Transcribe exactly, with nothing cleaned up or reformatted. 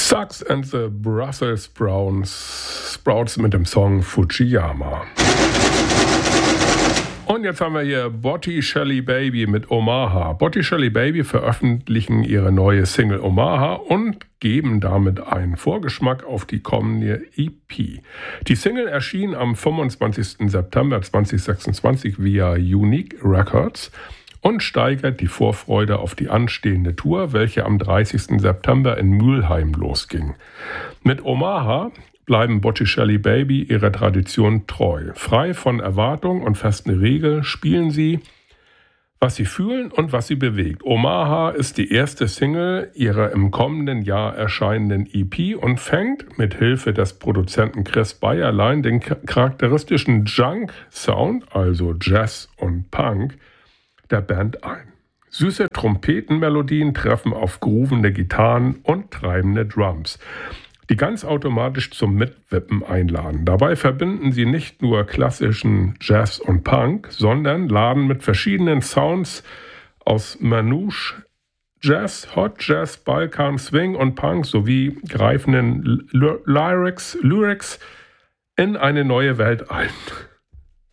Suggs and the Brussels Sprouts, Sprouts mit dem Song Fujiyama. Und jetzt haben wir hier Botticelli Baby mit Omaha. Botticelli Baby veröffentlichen ihre neue Single Omaha und geben damit einen Vorgeschmack auf die kommende E P. Die Single erschien am fünfundzwanzigsten September zweitausendsechsundzwanzig via Unique Records und steigert die Vorfreude auf die anstehende Tour, welche am dreißigsten September in Mülheim losging. Mit Omaha bleiben Botticelli Baby ihrer Tradition treu. Frei von Erwartungen und festen Regeln spielen sie, was sie fühlen und was sie bewegt. Omaha ist die erste Single ihrer im kommenden Jahr erscheinenden E P und fängt mit Hilfe des Produzenten Chris Bayerlein den charakteristischen Junk-Sound, also Jazz und Punk, der Band ein. Süße Trompetenmelodien treffen auf groovende Gitarren und treibende Drums, die ganz automatisch zum Mitwippen einladen. Dabei verbinden sie nicht nur klassischen Jazz und Punk, sondern laden mit verschiedenen Sounds aus Manouche, Jazz, Hot Jazz, Balkan, Swing und Punk sowie greifenden Lyrics, Lyrics in eine neue Welt ein.